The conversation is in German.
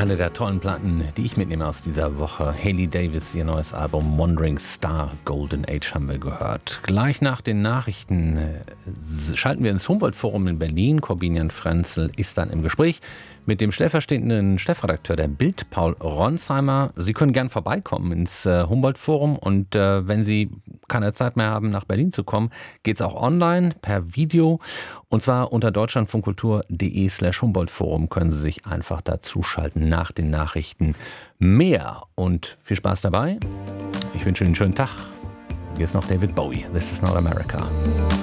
Eine der tollen Platten, die ich mitnehme aus dieser Woche. Hailey Davis, ihr neues Album Wandering Star, Golden Age haben wir gehört. Gleich nach den Nachrichten schalten wir ins Humboldt-Forum in Berlin. Corbinian Frenzel ist dann im Gespräch mit dem stellvertretenden Chefredakteur der Bild, Paul Ronsheimer. Sie können gern vorbeikommen ins Humboldt-Forum und wenn Sie keine Zeit mehr haben, nach Berlin zu kommen, geht es auch online per Video und zwar unter deutschlandfunkkultur.de/Humboldt-Forum können Sie sich einfach dazuschalten nach den Nachrichten. Mehr und viel Spaß dabei. Ich wünsche Ihnen einen schönen Tag. Hier ist noch David Bowie. This is not America.